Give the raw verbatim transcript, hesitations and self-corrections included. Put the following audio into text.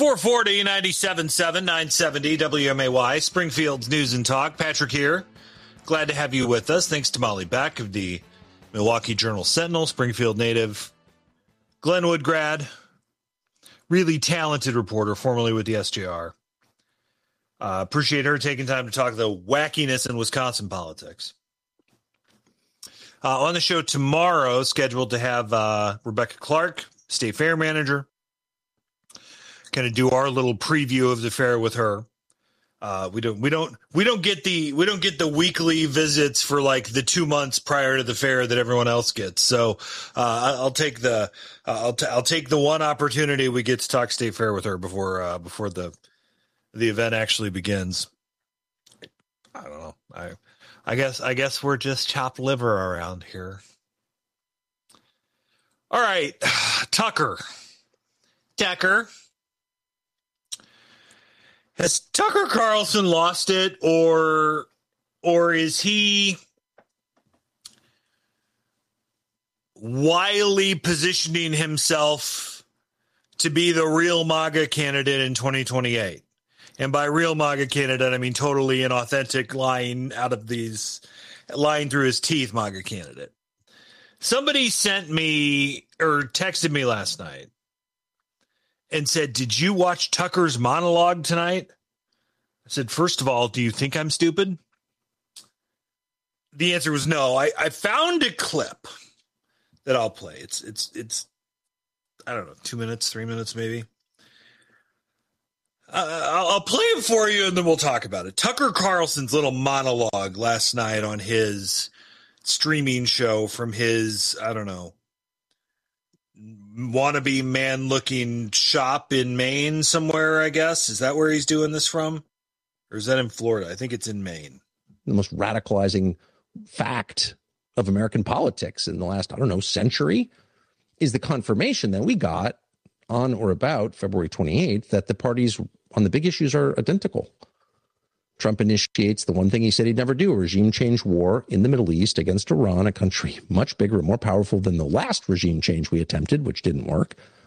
four forty, ninety-seven point seven, nine seventy W M A Y, Springfield's News and Talk. Patrick here. Glad to have you with us. Thanks to Molly Beck of the Milwaukee Journal-Sentinel, Springfield native, Glenwood grad, really talented reporter, formerly with the S J R. Uh, appreciate her taking time to talk the wackiness in Wisconsin politics. Uh, on the show tomorrow, scheduled to have uh, Rebecca Clark, State Fair manager. Going to do our little preview of the fair with her. Uh, we don't, we don't, we don't get the, we don't get the weekly visits for like the two months prior to the fair that everyone else gets. So uh, I'll take the, uh, I'll, t- I'll take the one opportunity we get to talk State Fair with her before, uh, before the, the event actually begins. I don't know. I, I guess, I guess we're just chopped liver around here. All right, Tucker, Tucker. Has Tucker Carlson lost it, or or is he wily positioning himself to be the real MAGA candidate in twenty twenty-eight? And by real MAGA candidate, I mean totally inauthentic, lying out of these, lying through his teeth MAGA candidate. Somebody sent me or texted me last night and said, did you watch Tucker's monologue tonight? I said, first of all, do you think I'm stupid? The answer was no. I, I found a clip that I'll play. It's, it's, it's, I don't know, two minutes, three minutes, maybe. Uh, I'll, I'll play it for you and then we'll talk about it. Tucker Carlson's little monologue last night on his streaming show from his, I don't know, wannabe man looking shop in Maine somewhere, I guess. Is that where he's doing this from? Or is that in Florida? I think it's in Maine. The most radicalizing fact of American politics in the last, I don't know, century is the confirmation that we got on or about February twenty-eighth that the parties on the big issues are identical. Trump initiates the one thing he said he'd never do, a regime change war in the Middle East against Iran, a country much bigger and more powerful than the last regime change we attempted, which didn't work.